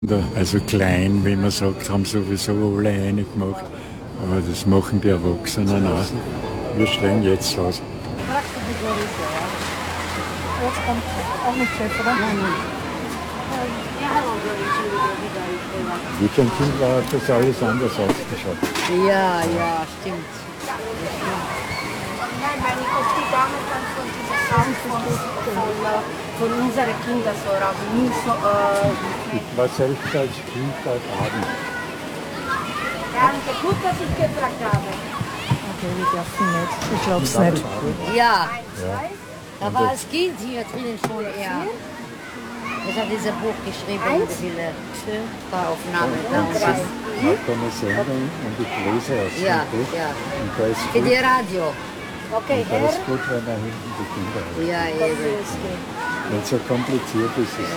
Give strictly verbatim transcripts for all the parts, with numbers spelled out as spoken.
Also klein, wie man sagt, haben sowieso alle eine gemacht. Aber das machen die Erwachsenen auch. Wir stehen jetzt aus. Jetzt kommt auch nicht Chef, oder? Nein, nein. Wie schon Kind war das alles anders ausgeschaut. Ja, ja, stimmt. Nein, meine ich, die Dame dann von dieser Sachen von, von, von unseren Kindern so, aber nie so. Äh, Ich war selbst als Kind da Abend. Danke, gut, dass ich gefragt habe. Okay, wir dürfen nicht. Ich glaub's nicht. Ja, Ja. da war als Kind hier drinnen schon eher. Ich habe dieses Buch geschrieben, viele Aufnahmen. Ich habe eine Sendung und ich lese aus dem Ja, Buch. ja. Und da ist Für gut, die Radio. Okay, und da Herr. ist gut, wenn er hinten die Kinder hat. Ja, eben. Wenn es so kompliziert ist, ist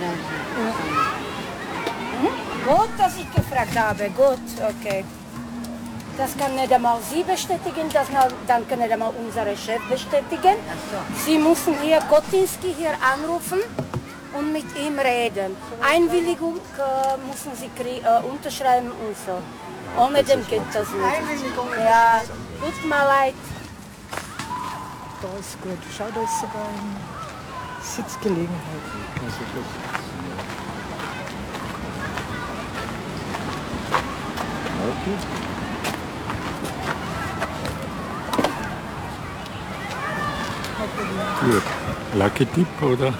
Gut, dass ich gefragt habe. Gut, okay. Das kann nicht einmal Sie bestätigen, das dann kann nicht einmal unser Chef bestätigen. Sie müssen hier Gottinski hier anrufen und mit ihm reden. Einwilligung äh, müssen Sie krie- äh, unterschreiben und so. Ohne dem geht das nicht. Ja, tut mir leid. Da ist gut. Schau, da ist sogar eine Sitzgelegenheit. gut. Lucky Tipp, oder?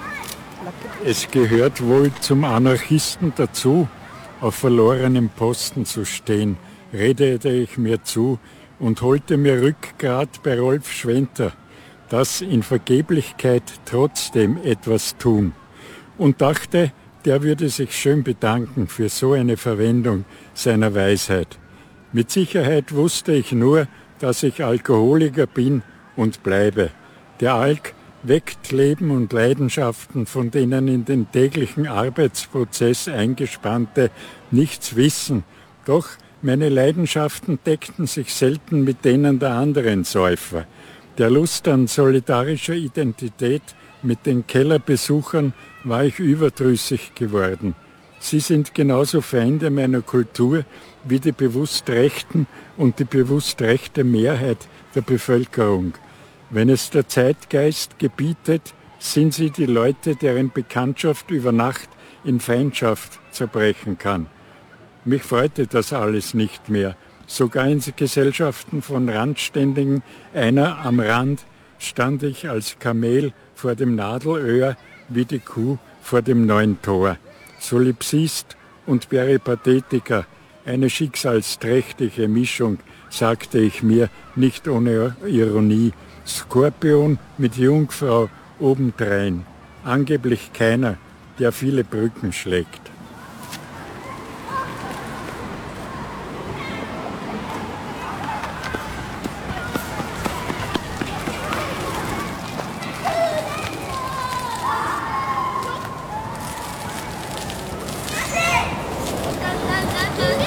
Es gehört wohl zum Anarchisten dazu, auf verlorenem Posten zu stehen, redete ich mir zu und holte mir Rückgrat bei Rolf Schwenter, das in Vergeblichkeit trotzdem etwas tun, und dachte, der würde sich schön bedanken für so eine Verwendung seiner Weisheit. Mit Sicherheit wusste ich nur, dass ich Alkoholiker bin und bleibe. Der Alk weckt Leben und Leidenschaften, von denen in den täglichen Arbeitsprozess Eingespannte nichts wissen. Doch meine Leidenschaften deckten sich selten mit denen der anderen Säufer. Der Lust an solidarischer Identität mit den Kellerbesuchern war ich überdrüssig geworden. Sie sind genauso Feinde meiner Kultur wie die bewusst Rechten und die bewusst rechte Mehrheit der Bevölkerung. Wenn es der Zeitgeist gebietet, sind sie die Leute, deren Bekanntschaft über Nacht in Feindschaft zerbrechen kann. Mich freute das alles nicht mehr. Sogar in Gesellschaften von Randständigen, einer am Rand, stand ich als Kamel vor dem Nadelöhr wie die Kuh vor dem neuen Tor. Solipsist und Peripathetiker, eine schicksalsträchtige Mischung, sagte ich mir, nicht ohne Ironie. Skorpion mit Jungfrau obendrein, angeblich keiner, der viele Brücken schlägt. Thank you.